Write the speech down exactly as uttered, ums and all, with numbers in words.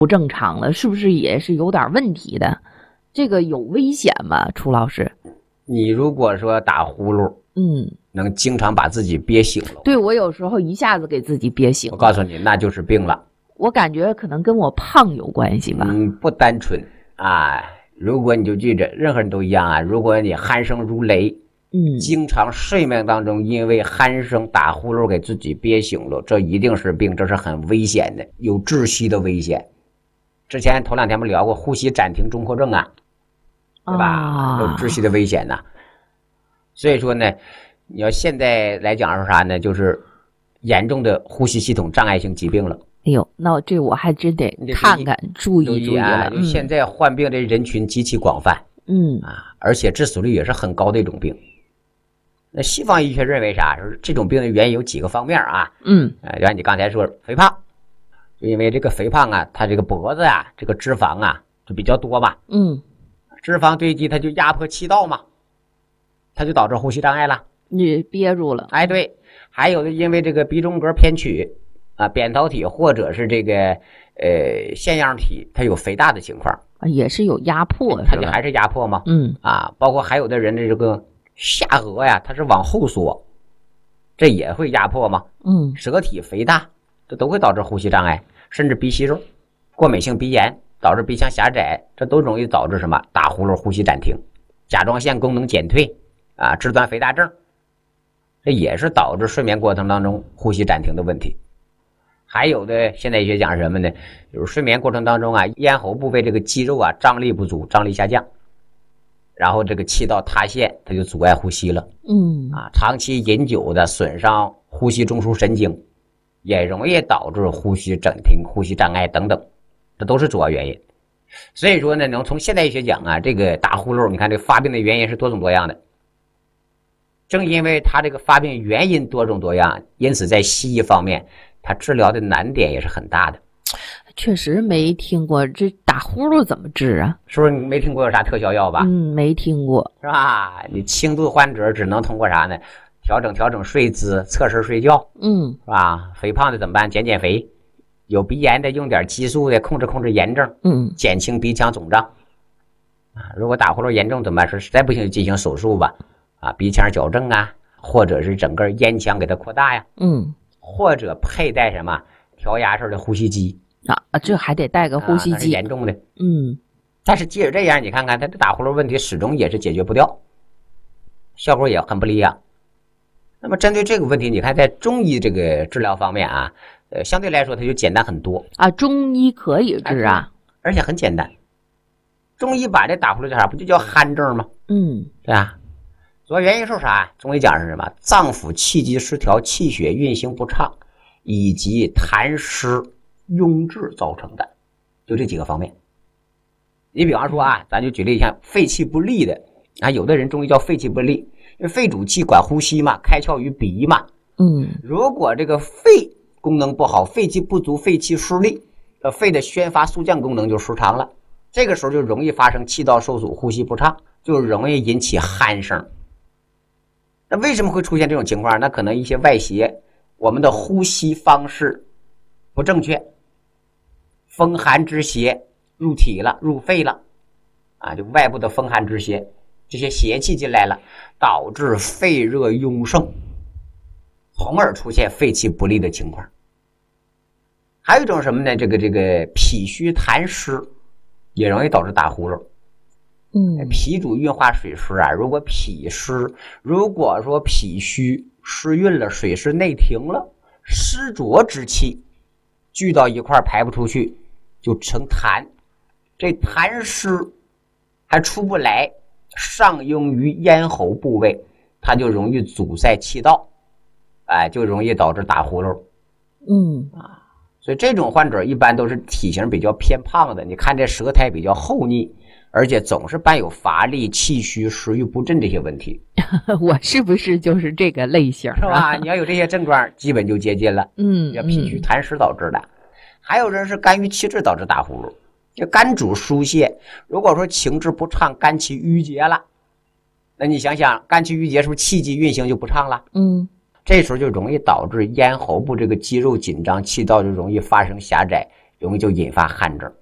不正常了，是不是也是有点问题的？这个有危险吗？楚老师， 你如果说打呼噜， 嗯， 能经常把自己憋醒了， 对，我有时候一下子给自己憋醒了， 我告诉你，那就是病了。 我感觉可能跟我胖有关系吧。 嗯，不单纯啊。如果你就记着，任何人都一样啊。如果你鼾声如雷， 嗯， 经常睡眠当中因为鼾声打呼噜给自己憋醒了，这一定是病，这是很危险的，有窒息的危险。之前头两天我们聊过呼吸暂停综合症啊，对吧？ 啊、 有窒息的危险呐、啊。所以说呢，你要现在来讲是啥呢？就是严重的呼吸系统障碍性疾病了。 哎呦，那这我还真得看看，注意注意啊！ 了。 现在患病的人群极其广泛， 嗯啊，而且致死率也是很高的一种病。那西方医学认为啥？说这种病的原因有几个方面啊。 嗯， 呃，就像你刚才说肥胖，就因为这个肥胖啊，它这个脖子啊，这个脂肪啊就比较多嘛。 嗯， 脂肪堆积，它就压迫气道嘛，它就导致呼吸障碍了， 你憋住了。 哎，对，还有的因为这个鼻中隔偏曲。啊，扁桃体或者是这个呃腺样体，它有肥大的情况， 也是有压迫， 它就还是压迫吗？ 嗯啊，包括还有的人的这个下颚呀，它是往后缩，这也会压迫吗？ 嗯， 舌体肥大，这都会导致呼吸障碍，甚至鼻息肉、过敏性鼻炎导致鼻腔狭窄，这都容易导致什么？打呼噜、呼吸暂停、甲状腺功能减退啊，肢端肥大症，这也是导致睡眠过程当中呼吸暂停的问题。还有的现代医学讲什么呢？就是睡眠过程当中啊，咽喉部位这个肌肉啊张力不足，张力下降，然后这个气道塌陷，它就阻碍呼吸了。 嗯啊，长期饮酒的损伤呼吸中枢神经，也容易导致呼吸暂停、呼吸障碍等等，这都是主要原因。所以说呢，能从现代医学讲啊，这个打呼噜，你看这个发病的原因是多种多样的。正因为它这个发病原因多种多样，因此在西医方面，它治疗的难点也是很大的。 确实没听过这打呼噜怎么治啊？ 是不是你没听过有啥特效药吧？ 嗯，没听过， 是吧？你轻度患者只能通过啥呢？调整调整睡姿，侧身睡觉， 嗯， 是吧？肥胖的怎么办？减减肥。有鼻炎的用点激素的控制控制炎症， 嗯， 减轻鼻腔肿胀。啊，如果打呼噜严重怎么办？说实在不行就进行手术吧。啊，鼻腔矫正啊，或者是整个咽腔给它扩大呀， 嗯， 或者佩戴什么调压式的呼吸机啊，这还得带个呼吸机， 啊、严重的， 嗯， 但是即使这样，你看看他的打呼噜问题始终也是解决不掉，效果也很不理想。那么针对这个问题，你看在中医这个治疗方面啊，呃，相对来说它就简单很多啊，中医可以治啊， 而且很简单。中医把这打呼噜叫啥？不就叫鼾症吗？ 嗯， 对吧？主要原因是啥？中医讲是什么？脏腑气机失调，气血运行不畅，以及痰湿壅滞造成的，就这几个方面。你比方说啊，咱就举例像肺气不利的啊，有的人中医叫肺气不利，因为肺主气管呼吸嘛，开窍于鼻嘛。 嗯， 如果这个肺功能不好，肺气不足，肺气失利，呃，肺的宣发肃降功能就失常了，这个时候就容易发生气道受阻，呼吸不畅，就容易引起鼾声。那为什么会出现这种情况？那可能一些外邪，我们的呼吸方式不正确，风寒之邪入体了，入肺了，啊，就外部的风寒之邪，这些邪气进来了，导致肺热壅盛，从而出现肺气不利的情况。还有一种什么呢？这个这个脾虚痰湿也容易导致打呼噜。 嗯， 脾主运化水湿啊，如果脾湿，如果说脾虚失运了，水湿内停了，湿浊之气聚到一块排不出去，就成痰，这痰湿还出不来，上壅于咽喉部位，它就容易阻塞气道，哎，就容易导致打呼噜。 嗯啊，所以这种患者一般都是体型比较偏胖的，你看这舌苔比较厚腻，而且总是伴有乏力、气虚、食欲不振这些问题。 我是不是就是这个类型、啊、 是吧？你要有这些症状，基本就接近了。 嗯， 叫脾虚痰湿导致的。还有人是肝郁气滞导致打呼噜，就肝主疏泄，如果说情志不畅，肝气郁结了，那你想想，肝气郁结是不是气机运行就不畅了？ 嗯， 这时候就容易导致咽喉部这个肌肉紧张，气道就容易发生狭窄， 容易就引发汗症。